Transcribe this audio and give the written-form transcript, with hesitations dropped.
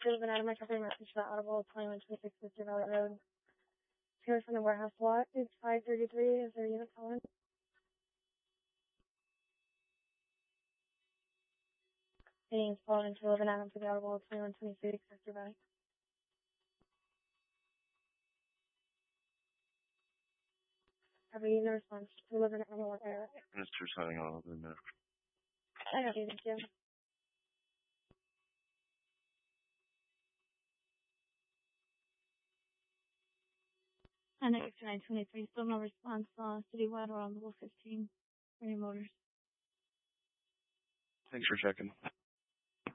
should have been out of my company message for the Audible 2126 Mr. Valley Road. Here from the warehouse lot. It's 533. Is there a unit calling? Heading calling to 11 Adam for the Audible 2126 Mr. Valley. Have you no response to 11 Adam or error? Mr. signing on over now. I got you, thank you. And next 923, still no response, citywide or on level 15 for your motors. Thanks for checking.